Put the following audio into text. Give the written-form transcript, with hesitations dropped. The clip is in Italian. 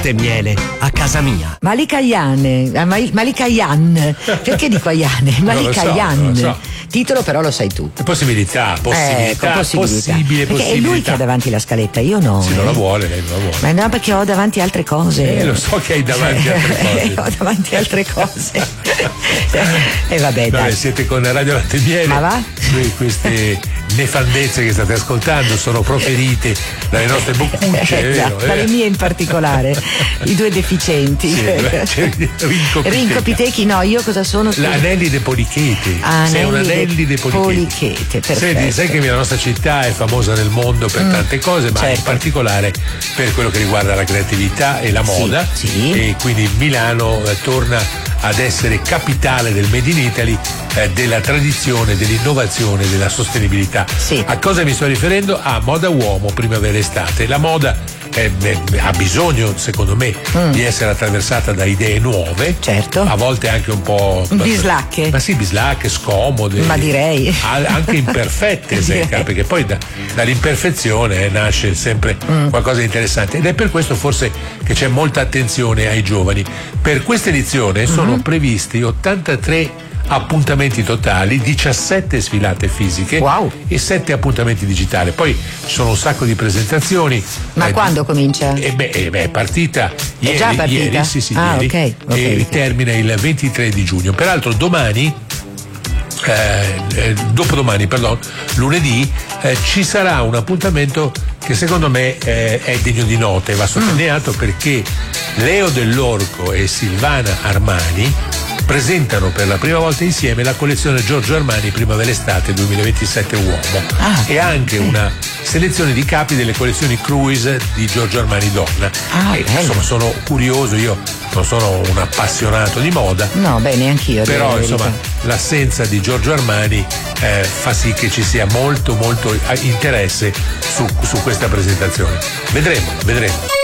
latte e miele a casa mia. Malika Yan. Perché dico Ayane? Malika Yan. Non lo so. Titolo però lo sai tu. Possibilità. Possibile. Perché è lui che ha davanti la scaletta, io no. Sì, non la vuole, lei non la vuole. Ma no, perché ho davanti altre cose. Lo so che hai davanti altre cose. Ho davanti altre cose. E vabbè, dai. Siete con Radio Latte e Miele. Ma va? Queste nefandezze che state ascoltando sono proferite dalle nostre boccucce, esatto, dalle mie in particolare, i due deficienti. Sì, Rinco Pitechi, no, io cosa sono? Anelli de Polichete. Sei un Anelli de Polichete. Perfetto. Sai che la nostra città è famosa nel mondo per tante cose, ma in particolare per quello che riguarda la creatività e la moda. Sì. E quindi Milano torna ad essere capitale del Made in Italy, della tradizione, dell'innovazione, della sostenibilità. Sì. A cosa mi sto riferendo? A moda uomo, primavera estate. La moda ha bisogno, secondo me, di essere attraversata da idee nuove, certo, a volte anche un po' bislacche, ma sì, bislacche, scomode, ma direi anche imperfette, perché poi dall'imperfezione nasce sempre qualcosa di interessante, ed è per questo forse che c'è molta attenzione ai giovani. Per questa edizione sono previsti 83 appuntamenti totali, 17 sfilate fisiche, wow, e 7 appuntamenti digitali. Poi ci sono un sacco di presentazioni. Ma quando comincia? È partita ieri. È già partita? Ieri, sì, ieri. Okay. Termina il 23 di giugno. Peraltro dopodomani, lunedì, ci sarà un appuntamento che secondo me è degno di nota e va sottolineato, perché Leo Dell'Orco e Silvana Armani presentano per la prima volta insieme la collezione Giorgio Armani Primavera-Estate 2027 Uomo, e anche una selezione di capi delle collezioni Cruise di Giorgio Armani Donna. Insomma, sono curioso, io non sono un appassionato di moda, no, beh, neanch'io, però insomma l'assenza di Giorgio Armani fa sì che ci sia molto interesse su questa presentazione. Vedremo.